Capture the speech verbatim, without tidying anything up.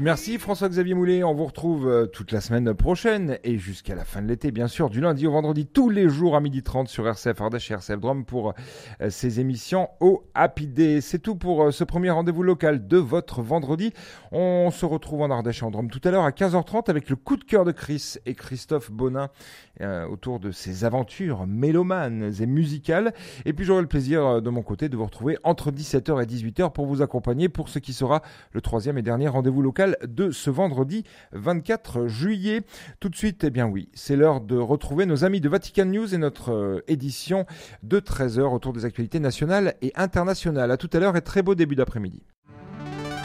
Merci François-Xavier Moulet, on vous retrouve euh, toute la semaine prochaine et jusqu'à la fin de l'été bien sûr, du lundi au vendredi, tous les jours à midi trente sur R C F Ardèche et R C F Drôme pour euh, ces émissions au Happy Day. C'est tout pour euh, ce premier rendez-vous local de votre vendredi. On se retrouve en Ardèche et en Drôme tout à l'heure à quinze heures trente avec le coup de cœur de Chris et Christophe Bonin euh, autour de ses aventures mélomanes et musicales. Et puis j'aurai le plaisir euh, de mon côté de vous retrouver entre dix-sept heures et dix-huit heures pour vous accompagner pour ce qui sera le troisième et dernier rendez-vous local de ce vendredi vingt-quatre juillet. Tout de suite, eh bien oui, c'est l'heure de retrouver nos amis de Vatican News et notre euh, édition de treize heures autour des actualités nationales et internationales. À tout à l'heure et très beau début d'après-midi.